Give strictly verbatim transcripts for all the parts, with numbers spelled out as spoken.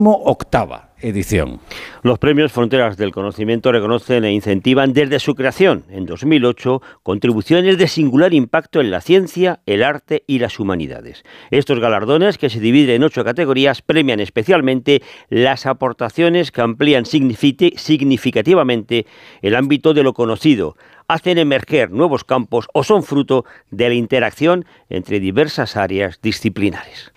octava edición. Los premios Fronteras del Conocimiento reconocen e incentivan desde su creación en dos mil ocho contribuciones de singular impacto en la ciencia, el arte y las humanidades. Estos galardones, que se dividen en ocho categorías, premian especialmente las aportaciones que amplían significativamente el ámbito de lo conocido, hacen emerger nuevos campos o son fruto de la interacción entre diversas áreas disciplinares.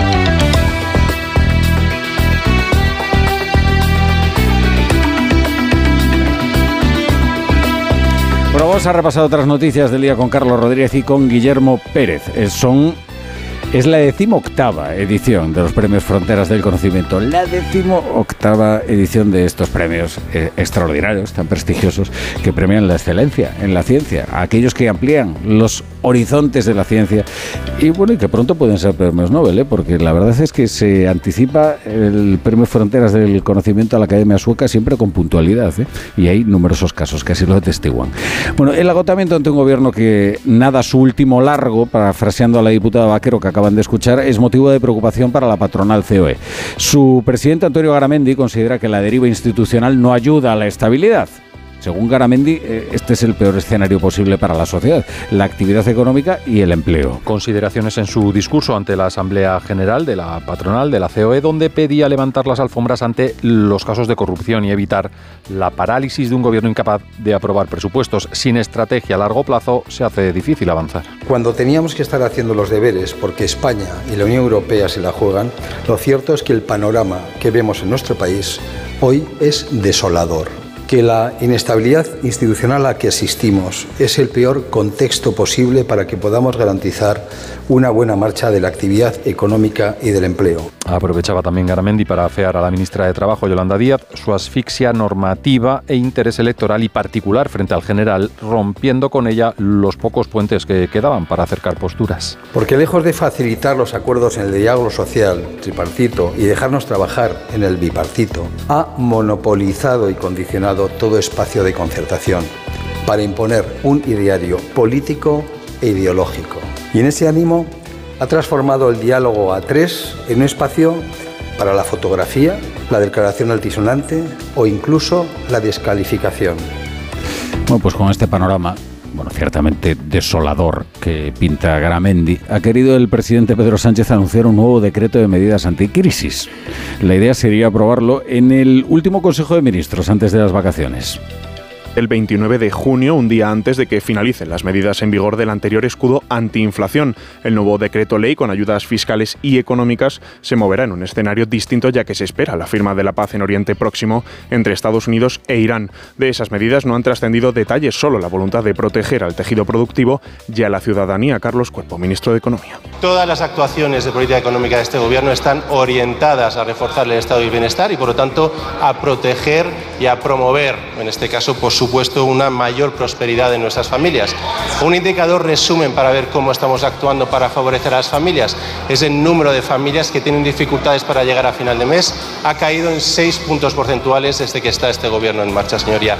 Bueno, vamos a repasar otras noticias del día con Carlos Rodríguez y con Guillermo Pérez. Eh, son... Es la decimoctava edición de los Premios Fronteras del Conocimiento, la decimoctava edición de estos premios eh, extraordinarios, tan prestigiosos, que premian la excelencia en la ciencia, a aquellos que amplían los horizontes de la ciencia y bueno, y que pronto pueden ser premios Nobel, ¿eh? Porque la verdad es que se anticipa el Premio Fronteras del Conocimiento a la Academia Sueca siempre con puntualidad, ¿eh? Y hay numerosos casos que así lo atestiguan. Bueno, el agotamiento ante un gobierno que nada su último largo, parafraseando a la diputada Vaquero que acaba de escuchar, es motivo de preocupación para la patronal C O E. Su presidente Antonio Garamendi considera que la deriva institucional no ayuda a la estabilidad. Según Garamendi, este es el peor escenario posible para la sociedad, la actividad económica y el empleo. Consideraciones en su discurso ante la Asamblea General de la patronal de la C O E, donde pedía levantar las alfombras ante los casos de corrupción y evitar la parálisis de un gobierno incapaz de aprobar presupuestos. Sin estrategia a largo plazo se hace difícil avanzar. Cuando teníamos que estar haciendo los deberes porque España y la Unión Europea se la juegan, lo cierto es que el panorama que vemos en nuestro país hoy es desolador. Que la inestabilidad institucional a la que asistimos es el peor contexto posible para que podamos garantizar una buena marcha de la actividad económica y del empleo. Aprovechaba también Garamendi para afear a la ministra de Trabajo, Yolanda Díaz, su asfixia normativa e interés electoral y particular frente al general, rompiendo con ella los pocos puentes que quedaban para acercar posturas. Porque lejos de facilitar los acuerdos en el diálogo social, tripartito, y dejarnos trabajar en el bipartito, ha monopolizado y condicionado todo espacio de concertación para imponer un ideario político e ideológico. Y en ese ánimo ha transformado el diálogo a tres en un espacio para la fotografía, la declaración altisonante o incluso la descalificación. Bueno, pues con este panorama, bueno, ciertamente desolador que pinta Garamendi, ha querido el presidente Pedro Sánchez anunciar un nuevo decreto de medidas anticrisis. La idea sería aprobarlo en el último Consejo de Ministros antes de las vacaciones. El veintinueve de junio, un día antes de que finalicen las medidas en vigor del anterior escudo antiinflación. El nuevo decreto ley con ayudas fiscales y económicas se moverá en un escenario distinto, ya que se espera la firma de la paz en Oriente Próximo entre Estados Unidos e Irán. De esas medidas no han trascendido detalles, solo la voluntad de proteger al tejido productivo y a la ciudadanía. Carlos Cuerpo, ministro de Economía. Todas las actuaciones de política económica de este gobierno están orientadas a reforzar el estado del bienestar y, por lo tanto, a proteger y a promover, en este caso, por supuesto, una mayor prosperidad de nuestras familias. Un indicador resumen para ver cómo estamos actuando para favorecer a las familias es el número de familias que tienen dificultades para llegar a final de mes. Ha caído en seis puntos porcentuales desde que está este gobierno en marcha, señoría.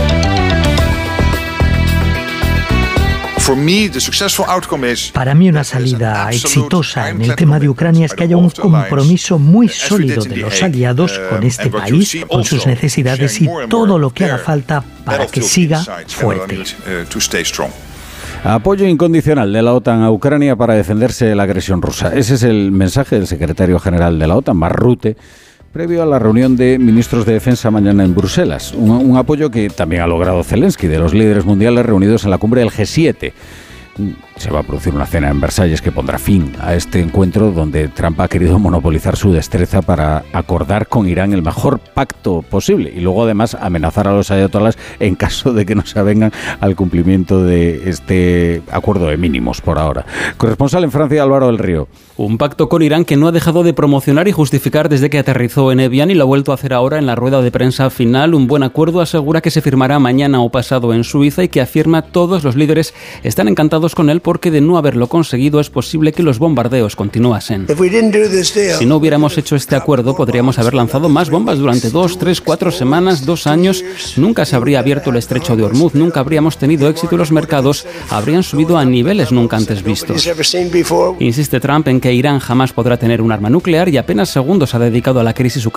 Para mí una salida exitosa en el tema de Ucrania es que haya un compromiso muy sólido de los aliados con este país, con sus necesidades y todo lo que haga falta para que siga fuerte. Apoyo incondicional de la OTAN a Ucrania para defenderse de la agresión rusa. Ese es el mensaje del secretario general de la OTAN, Mark Rutte, previo a la reunión de ministros de defensa mañana en Bruselas. Un, un apoyo que también ha logrado Zelensky, de los líderes mundiales reunidos en la cumbre del G siete. Se va a producir una cena en Versalles que pondrá fin a este encuentro donde Trump ha querido monopolizar su destreza para acordar con Irán el mejor pacto posible y luego además amenazar a los ayatolás en caso de que no se avengan al cumplimiento de este acuerdo de mínimos por ahora. Corresponsal en Francia, Álvaro del Río. Un pacto con Irán que no ha dejado de promocionar y justificar desde que aterrizó en Evian y lo ha vuelto a hacer ahora en la rueda de prensa final. Un buen acuerdo asegura que se firmará mañana o pasado en Suiza y que afirma todos los líderes están encantados con él porque de no haberlo conseguido es posible que los bombardeos continuasen. Si no hubiéramos hecho este acuerdo, podríamos haber lanzado más bombas durante dos, tres, cuatro semanas, dos años. Nunca se habría abierto el estrecho de Hormuz, nunca habríamos tenido éxito y los mercados habrían subido a niveles nunca antes vistos. Insiste Trump en que Irán jamás podrá tener un arma nuclear y apenas segundos ha dedicado a la crisis ucraniana.